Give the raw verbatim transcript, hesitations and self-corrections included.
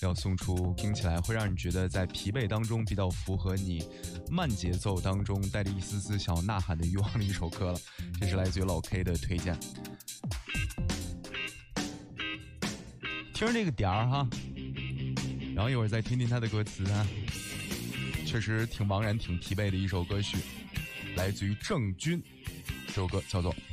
要送出听起来会让你觉得在疲惫当中比较符合你慢节奏当中带着一丝丝想要呐喊的欲望的一首歌了。这是来自于老 K 的推荐。听着这个点儿哈，然后一会儿再听听他的歌词啊，确实挺茫然挺疲惫的一首歌曲，来自于郑钧，这首歌叫做《